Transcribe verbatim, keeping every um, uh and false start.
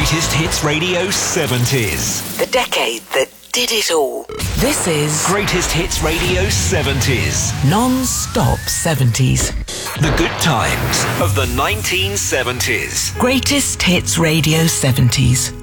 Greatest Hits Radio seventies. The decade that did it all. This is Greatest Hits Radio seventies. Non-stop seventies. The good times of the nineteen seventies. Greatest Hits Radio seventies.